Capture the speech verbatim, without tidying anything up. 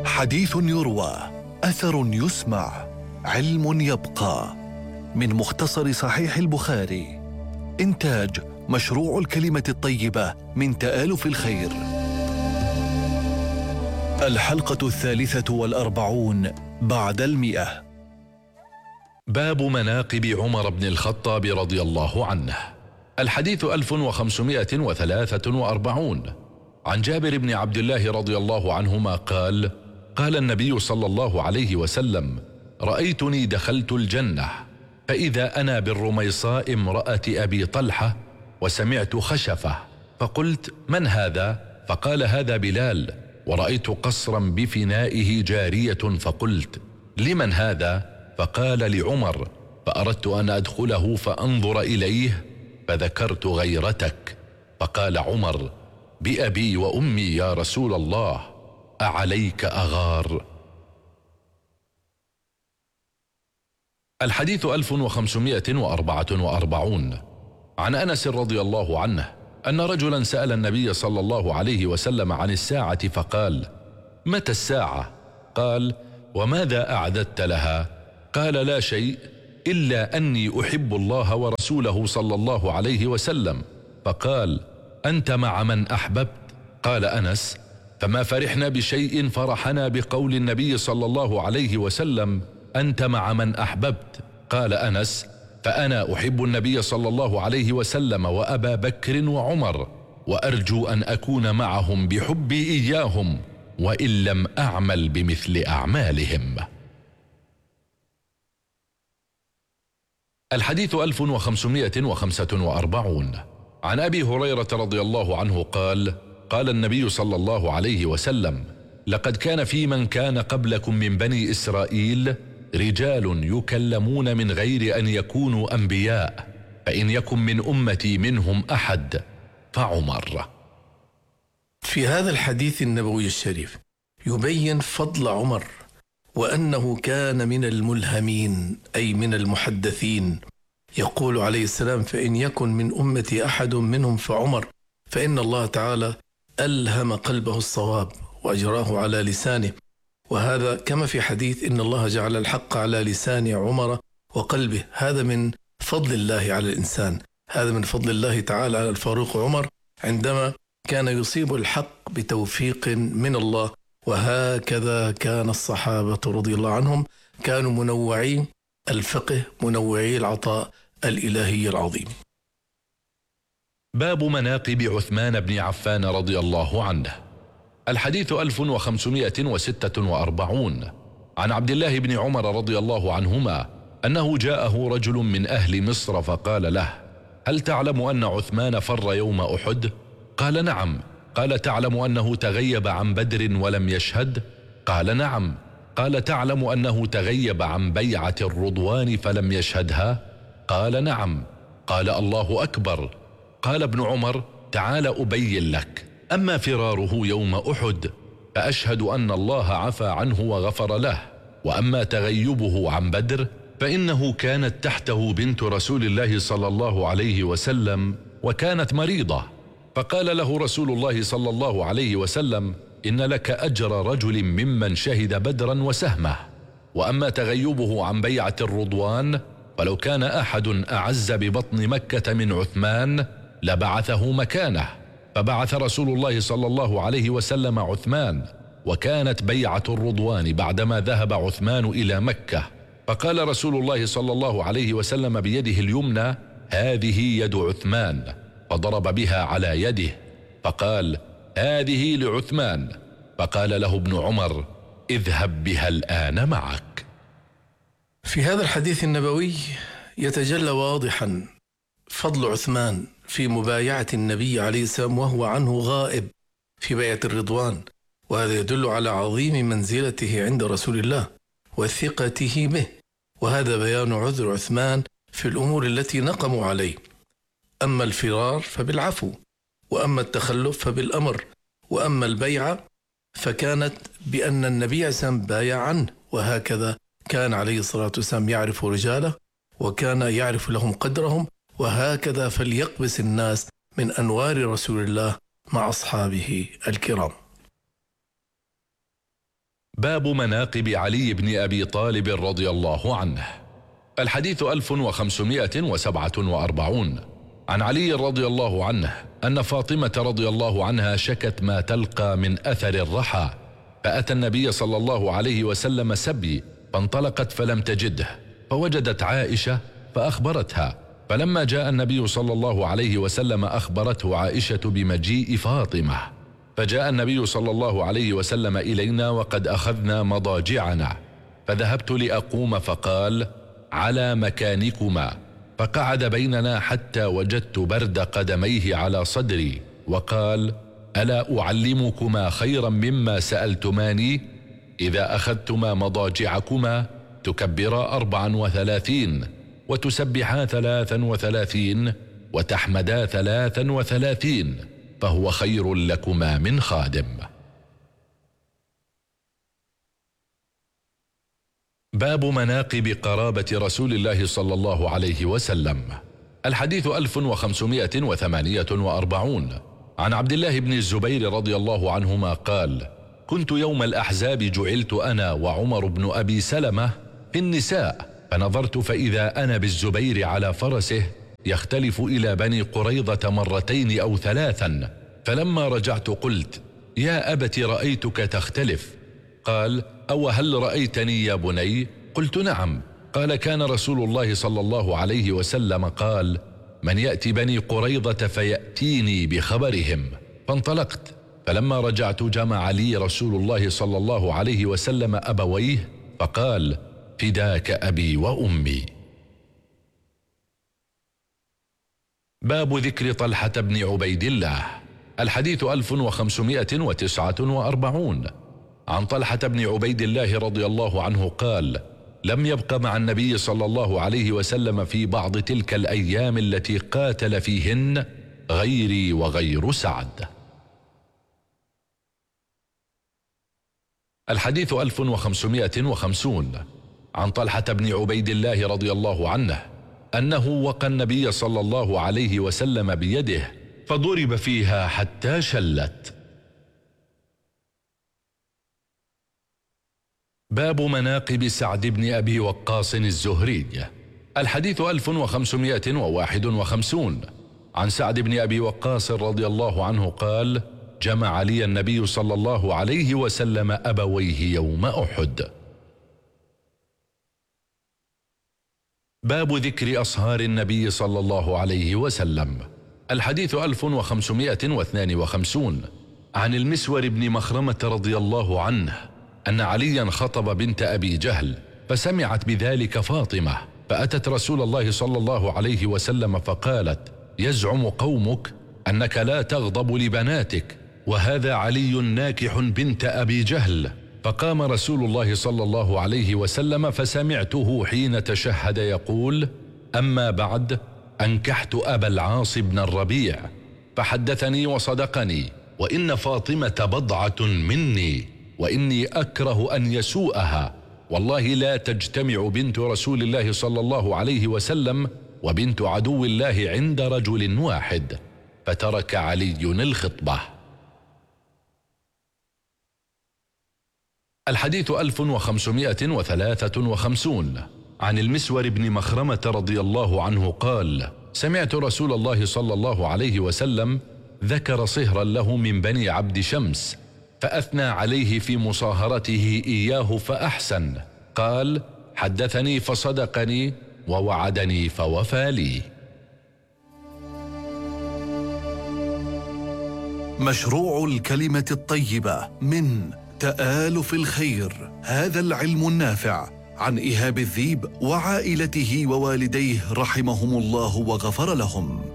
حديث يروى، أثر يسمع، علم يبقى. من مختصر صحيح البخاري. إنتاج مشروع الكلمة الطيبة من تآلف الخير. الحلقة الثالثة والأربعون بعد المئة. باب مناقب عمر بن الخطاب رضي الله عنه. الحديث ألف وخمسمائة وثلاثة وأربعون. عن جابر بن عبد الله رضي الله عنهما قال: قال النبي صلى الله عليه وسلم: رأيتني دخلت الجنة فإذا أنا بالرميصاء امرأة أبي طلحة، وسمعت خشفة، فقلت: من هذا؟ فقال: هذا بلال. ورأيت قصرا بفنائه جارية، فقلت: لمن هذا؟ فقال: لعمر. فأردت أن أدخله فأنظر إليه، فذكرت غيرتك. فقال عمر: بأبي وأمي يا رسول الله، أعليك أغار؟ الحديث ألف وخمسمائة وأربعة وأربعون. عن أنس رضي الله عنه أن رجلا سأل النبي صلى الله عليه وسلم عن الساعة، فقال: متى الساعة؟ قال: وماذا أعددت لها؟ قال: لا شيء، إلا أني أحب الله ورسوله صلى الله عليه وسلم. فقال: أنت مع من أحببت؟ قال أنس: فما فرحنا بشيء فرحنا بقول النبي صلى الله عليه وسلم: أنت مع من أحببت. قال أنس: فأنا أحب النبي صلى الله عليه وسلم وأبا بكر وعمر، وأرجو أن أكون معهم بحبي إياهم، وإن لم أعمل بمثل أعمالهم. الحديث ألف وخمسمائة وخمسة وأربعون. عن أبي هريرة رضي الله عنه قال: قال النبي صلى الله عليه وسلم: لقد كان في من كان قبلكم من بني إسرائيل رجال يكلمون من غير أن يكونوا أنبياء، فإن يكن من أمتي منهم أحد فعمر. في هذا الحديث النبوي الشريف يبين فضل عمر، وأنه كان من الملهمين أي من المحدثين. يقول عليه السلام: فإن يكن من أمتي أحد منهم فعمر، فإن الله تعالى ألهم قلبه الصواب وأجراه على لسانه. وهذا كما في حديث: إن الله جعل الحق على لسان عمر وقلبه. هذا من فضل الله على الإنسان، هذا من فضل الله تعالى على الفاروق عمر عندما كان يصيب الحق بتوفيق من الله. وهكذا كان الصحابة رضي الله عنهم، كانوا منوعي الفقه، منوعي العطاء الإلهي العظيم. باب مناقب عثمان بن عفان رضي الله عنه. الحديث ألف وخمسمائة وستة وأربعون. عن عبد الله بن عمر رضي الله عنهما أنه جاءه رجل من أهل مصر فقال له: هل تعلم أن عثمان فر يوم أحد؟ قال: نعم. قال: تعلم أنه تغيب عن بدر ولم يشهد؟ قال: نعم. قال: تعلم أنه تغيب عن بيعة الرضوان فلم يشهدها؟ قال: نعم. قال: الله أكبر. قال ابن عمر: تعال أبين لك. أما فراره يوم أحد فأشهد أن الله عفى عنه وغفر له، وأما تغيبه عن بدر فإنه كانت تحته بنت رسول الله صلى الله عليه وسلم وكانت مريضة، فقال له رسول الله صلى الله عليه وسلم: إن لك أجر رجل ممن شهد بدرا وسهمه. وأما تغيبه عن بيعة الرضوان فلو كان أحد أعز ببطن مكة من عثمان لبعثه مكانه، فبعث رسول الله صلى الله عليه وسلم عثمان، وكانت بيعة الرضوان بعدما ذهب عثمان إلى مكة. فقال رسول الله صلى الله عليه وسلم بيده اليمنى: هذه يد عثمان، فضرب بها على يده، فقال: هذه لعثمان. فقال له ابن عمر: اذهب بها الآن معك. في هذا الحديث النبوي يتجلى واضحا فضل عثمان في مبايعة النبي عليه السلام وهو عنه غائب في بيعة الرضوان، وهذا يدل على عظيم منزلته عند رسول الله وثقته به، وهذا بيان عذر عثمان في الأمور التي نقموا عليه. أما الفرار فبالعفو، وأما التخلف فبالأمر، وأما البيعة فكانت بأن النبي عليه السلام بايع عنه، وهكذا كان عليه الصلاة والسلام يعرف رجاله وكان يعرف لهم قدرهم، وهكذا فليقبس الناس من أنوار رسول الله مع أصحابه الكرام. باب مناقب علي بن أبي طالب رضي الله عنه. الحديث ألف وخمسمائة وسبعة وأربعون. عن علي رضي الله عنه أن فاطمة رضي الله عنها شكت ما تلقى من أثر الرحى، فأتى النبي صلى الله عليه وسلم سبي، فانطلقت فلم تجده، فوجدت عائشة فأخبرتها، فلما جاء النبي صلى الله عليه وسلم أخبرته عائشة بمجيء فاطمة، فجاء النبي صلى الله عليه وسلم إلينا وقد أخذنا مضاجعنا، فذهبت لأقوم فقال: على مكانكما، فقعد بيننا حتى وجدت برد قدميه على صدري، وقال: ألا أعلمكما خيرا مما سألتماني؟ إذا أخذتما مضاجعكما تكبرا أربعا وثلاثين، وتسبحا ثلاثا وثلاثين، وتحمدا ثلاثا وثلاثين، فهو خير لكما من خادم. باب مناقب قرابة رسول الله صلى الله عليه وسلم. الحديث ألف وخمسمائة وثمانية وأربعون. عن عبد الله بن الزبير رضي الله عنهما قال: كنت يوم الأحزاب جعلت أنا وعمر بن أبي سلمة في النساء، فنظرت فإذا أنا بالزبير على فرسه يختلف إلى بني قريظة مرتين أو ثلاثا، فلما رجعت قلت: يا أبت رأيتك تختلف. قال: أو هل رأيتني يا بني؟ قلت: نعم. قال: كان رسول الله صلى الله عليه وسلم قال: من يأتي بني قريظة فيأتيني بخبرهم. فانطلقت، فلما رجعت جمع لي رسول الله صلى الله عليه وسلم أبويه فقال: فداك أبي وأمي. باب ذكر طلحة بن عبيد الله. الحديث ألف وخمسمائة وتسعة وأربعون. عن طلحة بن عبيد الله رضي الله عنه قال: لم يبق مع النبي صلى الله عليه وسلم في بعض تلك الأيام التي قاتل فيهن غيري وغير سعد. الحديث ألف وخمسمائة وخمسون. عن طلحة بن عبيد الله رضي الله عنه أنه وقى النبي صلى الله عليه وسلم بيده فضرب فيها حتى شلت. باب مناقب سعد بن أبي وقاص الزهري. الحديث ألف وخمسمائة وواحد وخمسون. عن سعد بن أبي وقاص رضي الله عنه قال: جمع لي النبي صلى الله عليه وسلم أبويه يوم أحد. باب ذكر أصهار النبي صلى الله عليه وسلم. الحديث ألف وخمسمائة واثنان وخمسون. عن المسور بن مخرمة رضي الله عنه أن عليا خطب بنت أبي جهل، فسمعت بذلك فاطمة، فأتت رسول الله صلى الله عليه وسلم فقالت: يزعم قومك أنك لا تغضب لبناتك، وهذا علي ناكح بنت أبي جهل. فقام رسول الله صلى الله عليه وسلم فسمعته حين تشهد يقول: أما بعد، أنكحت أبا العاص بن الربيع، فحدثني وصدقني، وإن فاطمة بضعة مني، وإني أكره أن يسوءها، والله لا تجتمع بنت رسول الله صلى الله عليه وسلم وبنت عدو الله عند رجل واحد. فترك علي الخطبة. الحديث ألف وخمسمائة وثلاثة وخمسون. عن المسور بن مخرمة رضي الله عنه قال: سمعت رسول الله صلى الله عليه وسلم ذكر صهرا له من بني عبد شمس، فأثنى عليه في مصاهرته إياه فأحسن. قال: حدثني فصدقني، ووعدني فوفى لي. مشروع الكلمة الطيبة من تآلف الخير، هذا العلم النافع، عن إيهاب الذيب وعائلته ووالديه رحمهم الله وغفر لهم.